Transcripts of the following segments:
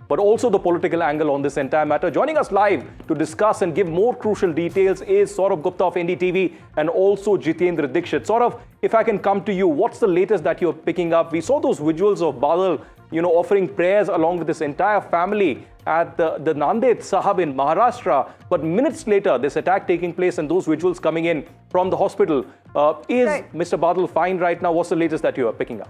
but also the political angle on this entire matter. Joining us live to discuss and give more crucial details is Saurabh Gupta of NDTV and also Jitendra Dixit. Saurabh, if I can come to you, what's the latest that you're picking up? We saw those visuals of Badal, offering prayers along with this entire family at the Nanded Sahib in Maharashtra. But minutes later, this attack taking place and those visuals coming in from the hospital. Is Mr. Badal fine right now? What's the latest that you are picking up?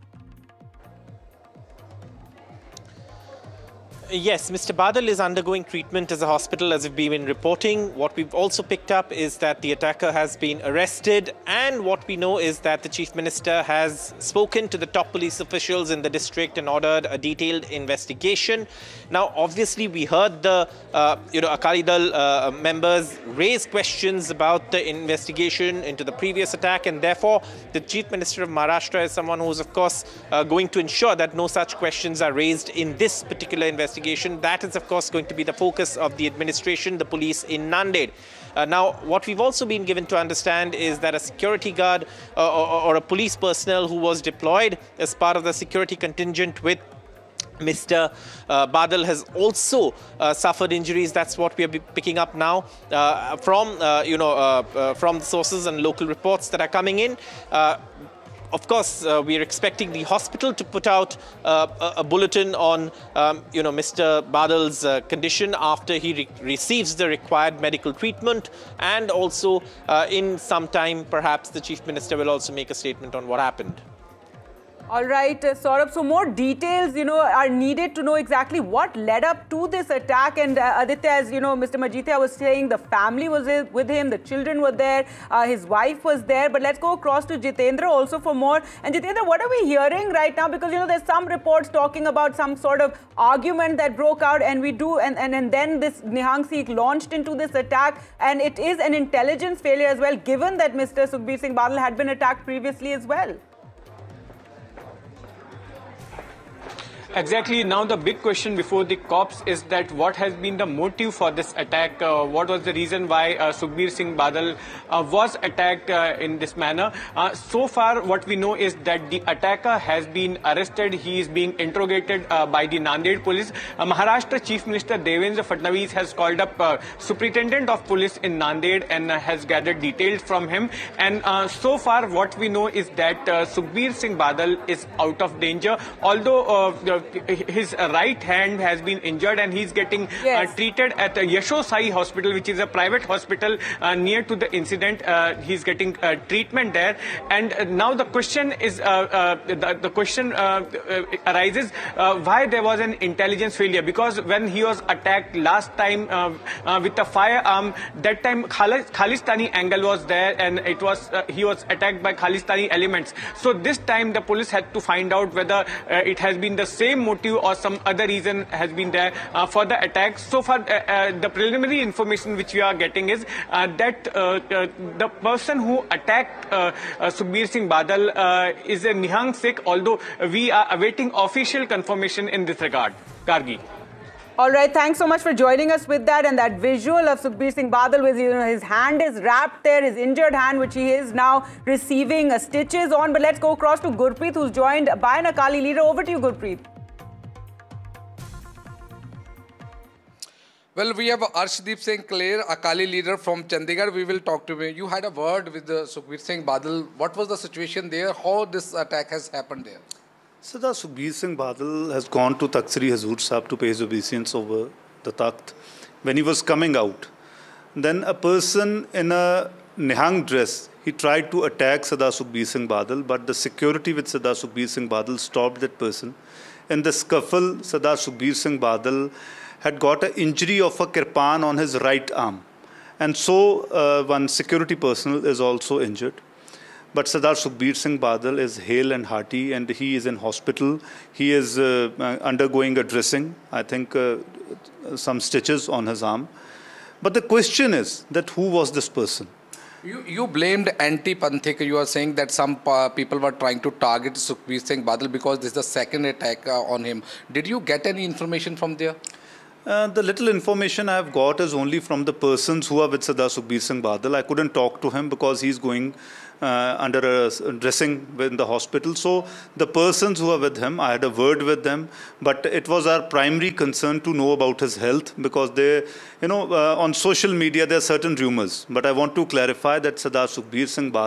Yes, Mr. Badal is undergoing treatment as a hospital, as we've been reporting. What we've also picked up is that the attacker has been arrested, and what we know is that the Chief Minister has spoken to the top police officials in the district and ordered a detailed investigation. Now, obviously, we heard the Akali Dal members raise questions about the investigation into the previous attack, and therefore the Chief Minister of Maharashtra is someone who's, of course, going to ensure that no such questions are raised in this particular investigation. That is, of course, going to be the focus of the administration, the police in Nanded. Now, what we've also been given to understand is that a security guard or a police personnel who was deployed as part of the security contingent with Mr. Badal has also suffered injuries. That's what we are picking up now from the sources and local reports that are coming in. Of course, we are expecting the hospital to put out a bulletin on, Mr. Badal's condition after he receives the required medical treatment. And also, in some time, perhaps the Chief Minister will also make a statement on what happened. All right, Saurabh, so more details, are needed to know exactly what led up to this attack. And Aditya, as Mr. Majithia was saying, the family was with him, the children were there, his wife was there. But let's go across to Jitendra also for more. And Jitendra, what are we hearing right now? Because, there's some reports talking about some sort of argument that broke out, and then this Nihang Sikh launched into this attack. And it is an intelligence failure as well, given that Mr. Sukhbir Singh Badal had been attacked previously as well. Exactly. Now the big question before the cops is that what has been the motive for this attack? What was the reason why Sukhbir Singh Badal was attacked in this manner? So far, what we know is that the attacker has been arrested. He is being interrogated by the Nanded police. Maharashtra Chief Minister Devendra Fadnavis has called up Superintendent of Police in Nanded and has gathered details from him. And so far, what we know is that Sukhbir Singh Badal is out of danger, although his right hand has been injured and he's getting treated at the Yasho Sai Hospital, which is a private hospital near to the incident. He's getting treatment there. And now the question is, the question arises why there was an intelligence failure. Because when he was attacked last time with a firearm, that time Khalistani angle was there, and it was he was attacked by Khalistani elements. So this time the police had to find out whether it has been the same motive or some other reason has been there for the attack. So far, the preliminary information which we are getting is that the person who attacked Sukhbir Singh Badal is a Nihang Sikh, although we are awaiting official confirmation in this regard. Gargi. All right, thanks so much for joining us with that. And that visual of Sukhbir Singh Badal with his hand is wrapped there, his injured hand, which he is now receiving stitches on. But let's go across to Gurpreet, who's joined by an Akali leader. Over to you, Gurpreet. Well, we have Arshdeep Singh Clare, Akali leader from Chandigarh. We will talk to him. You had a word with Sukhbir Singh Badal. What was the situation there? How this attack has happened there? So the Sukhbir Singh Badal has gone to Takht Sri Hazur Sahib to pay his obeisance over the Takht. When he was coming out, then a person in a Nihang dress, he tried to attack Sardar Sukhbir Singh Badal, but the security with Sardar Sukhbir Singh Badal stopped that person. In the scuffle, Sardar Sukhbir Singh Badal had got an injury of a kirpan on his right arm. And so one security personnel is also injured. But Sardar Sukhbir Singh Badal is hale and hearty, and he is in hospital. He is undergoing a dressing, I think some stitches on his arm. But the question is that who was this person? You blamed anti-Panthik. You are saying that some people were trying to target Sukhbir Singh Badal because this is the second attack on him. Did you get any information from there? The little information I have got is only from the persons who are with Sardar Sukhbir Singh Badal. I couldn't talk to him because he's going under a dressing in the hospital. So the persons who are with him, I had a word with them, but it was our primary concern to know about his health because they, on social media there are certain rumors. But I want to clarify that Sardar Sukhbir Singh Badal